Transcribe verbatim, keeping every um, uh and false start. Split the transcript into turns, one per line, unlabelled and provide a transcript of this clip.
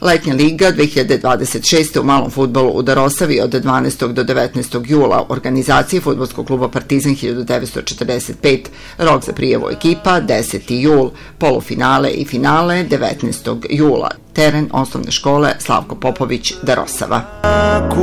Letnja liga dve hiljade dvadeset šeste. u malom fudbalu u Darosavi od dvanaestog do devetnaestog jula, organizacije Fudbalskog kluba Partizan hiljadu devetsto četrdeset pet. Rok za prijavu ekipa deseti jul, polufinale i finale devetnaestog jula. Teren osnovne škole Slavko Popović, Darosava.